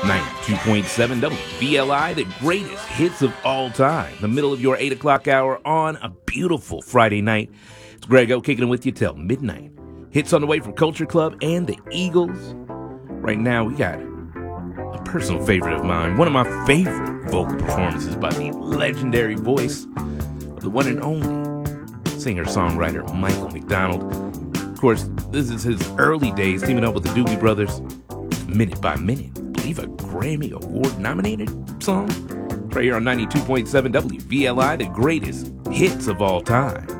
92.7 WVLI, the greatest hits of all time. The middle of your 8 o'clock hour on a beautiful Friday night. It's Greg O kicking it with you till midnight. Hits on the way from Culture Club and the Eagles. Right now, we got a personal favorite of mine. One of my favorite vocal performances by the legendary voice of the one and only singer-songwriter Michael McDonald. Of course, this is his early days teaming up with the Doobie Brothers. Minute by Minute. I believe a Grammy Award-nominated song. Right here on 92.7 WVLI, the greatest hits of all time.